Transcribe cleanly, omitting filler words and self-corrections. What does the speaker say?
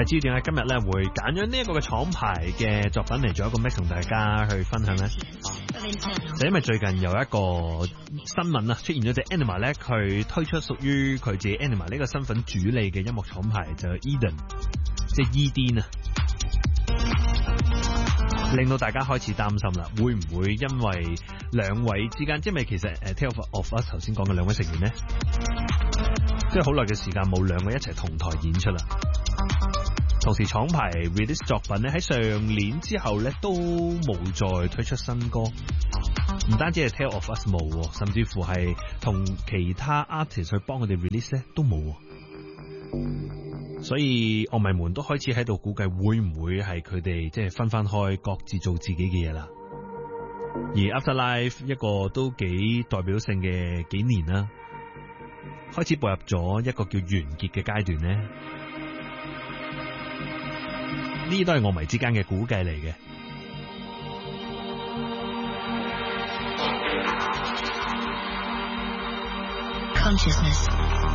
係至於點解今日咧會揀咗呢一個嘅廠牌嘅作品嚟做一個 mix 同大家去分享咧？就因為最近有一個新聞啊，出現咗隻 Anima 咧，佢推出屬於佢自己 Anima 呢個身份主理嘅音樂廠牌，就係 Eden， 即係 Eden 啊，令到大家開始擔心啦，會唔會因為兩位之間，因為其實Tale of Us 頭先講嘅兩位成員咧，即係好耐嘅時間冇兩個一齊同台演出啦。同時廠牌 release 作品咧喺上年之後咧都冇再推出新歌，唔單止係 Tale of Us 冇，甚至乎係同其他 artist 去幫佢哋 release 咧都冇，所以樂迷們都開始喺度估計會唔會係佢哋即係分開各自做自己嘅嘢啦。而 Afterlife 一個都幾代表性嘅幾年啦，開始步入咗一個叫完結嘅階段咧。呢啲都係樂迷之間嘅估計嚟嘅。 Consciousness